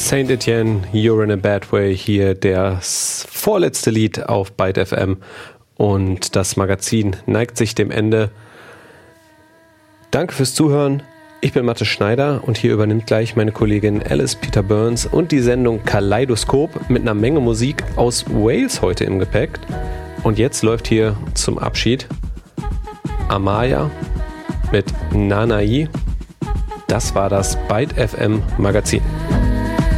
Saint Etienne, You're in a Bad Way, hier das vorletzte Lied auf Byte FM und das Magazin neigt sich dem Ende. Danke fürs Zuhören, ich bin Mathe Schneider und hier übernimmt gleich meine Kollegin Alice Peter Burns und die Sendung Kaleidoskop mit einer Menge Musik aus Wales heute im Gepäck. Und jetzt läuft hier zum Abschied Amaya mit Nanai. Das war das Byte FM Magazin.